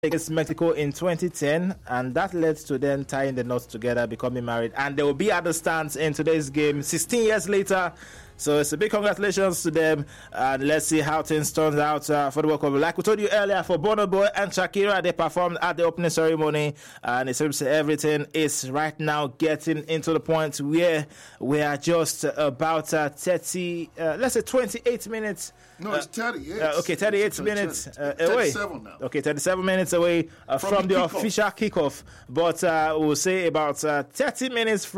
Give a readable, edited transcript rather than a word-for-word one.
against Mexico in 2010, and that led to them tying the knots together, becoming married, and they will be at the stands in today's game 16 years later. So it's a big congratulations to them, and let's see how things turn out for the World Cup. Like we told you earlier, for Burna Boy and Shakira, they performed at the opening ceremony, and it seems everything is right now getting into the point where we are just about 28 minutes. No, it's 38. Okay, 38 minutes away. 37 now. Okay, 37 minutes away from the official kickoff, but we'll say about 30 minutes from